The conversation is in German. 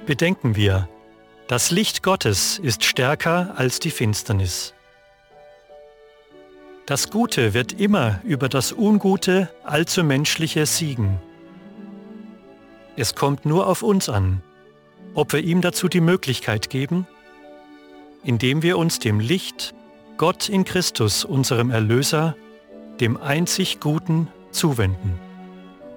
Bedenken wir, das Licht Gottes ist stärker als die Finsternis. Das Gute wird immer über das Ungute, allzu Menschliche siegen. Es kommt nur auf uns an, ob wir ihm dazu die Möglichkeit geben, indem wir uns dem Licht, Gott in Christus, unserem Erlöser, dem einzig Guten, zuwenden.